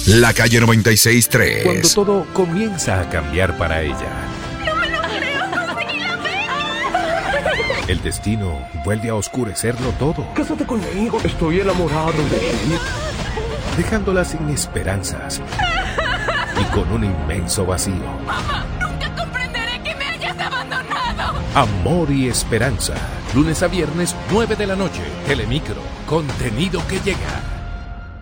La calle 96.3. Cuando todo comienza a cambiar para ella. ¡No me lo creo! ¡Conseguí la beca! El destino vuelve a oscurecerlo todo. Cásate conmigo, estoy enamorado de ti. Dejándola sin esperanzas y con un inmenso vacío. ¡Mamá! ¡Nunca comprenderé que me hayas abandonado! Amor y esperanza. Lunes a viernes, 9 de la noche. Telemicro. Contenido que llega.